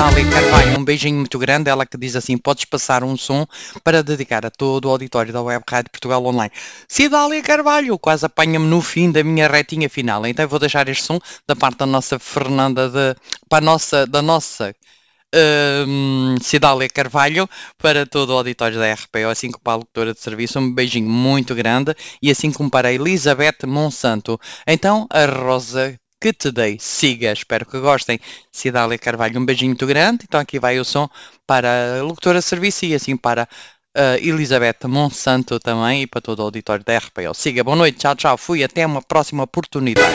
Cidália Carvalho, um beijinho muito grande. Ela que diz assim: podes passar um som para dedicar a todo o auditório da Web Rádio Portugal Online. Cidália Carvalho, quase apanha-me no fim da minha retinha final. Então eu vou deixar este som da parte da nossa Fernanda, da nossa Cidália Carvalho, para todo o auditório da RPO, assim como para a locutora de serviço. Um beijinho muito grande. E assim como para a Elizabeth Monsanto. Então, a Rosa que te dei, siga, espero que gostem. Cidália Carvalho, um beijinho muito grande. Então aqui vai o som para a locutora de serviço e assim para a Elizabeth Monsanto também e para todo o auditório da RPO. Siga, boa noite, tchau, tchau, fui, até uma próxima oportunidade.